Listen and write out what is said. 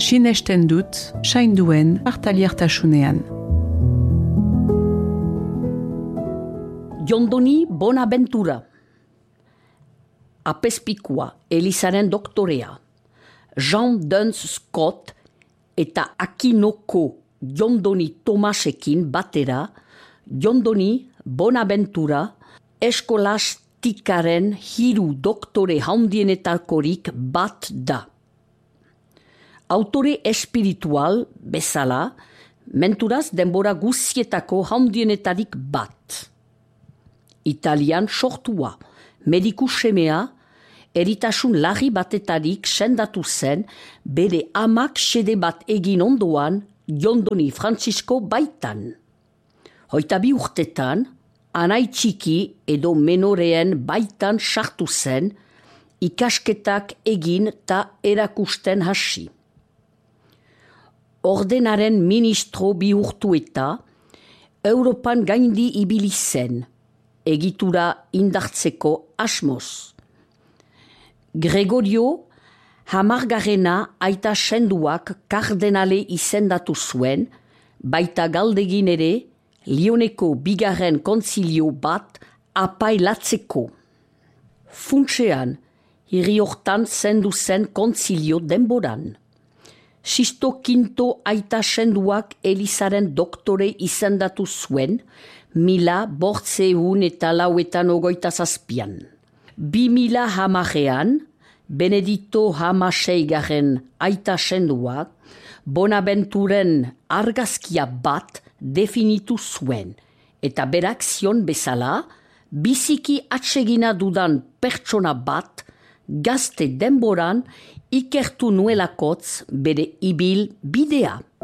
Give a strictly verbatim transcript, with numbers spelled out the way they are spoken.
sinesten dut, sainduen partaliartasunean. Jondoni Bonaventura, apezpikua Elizaren doktorea, Jean Duns Scott eta Akinoko Jondoni Tomasekin batera, Jondoni Bonaventura eskolastikaren hiru doktore handienetakorik bat da. Autore espiritual bezala, menturaz denbora guzietako handienetarik bat. Italian sortua, mediku semea, eritasun larri batetarik sendatu zen, bere amak xede bat egin ondoan, Jondoni Francisco baitan. Hoita bi urtetan, anai txiki edo menoreen baitan sartu zen, ikasketak egin ta erakusten hasi. Ordenaren ministro bihurtu eta, Europan gaindi ibili zen, egitura indartzeko asmoz. Gregorio hamargarrena aita senduak kardenale izendatu zuen, baita galdegin ere Lioneko bigarren kontzilio bat apailatzeko. Funtsean, hiri hortan zendu zen kontzilio denboran. Sisto Quinto aita senduak Elizaren doktore izendatu zuen, mila bortzeun eta lauetan ogoita zazpian. Bi mila hamarean, Benedito hamaseigarren aita senduak, Bonaventuren argazkia bat definitu zuen, eta berak zion bezala, biziki atsegina dudan pertsona bat, gazte denboran ikertu nuelakotz bere ibil bidea.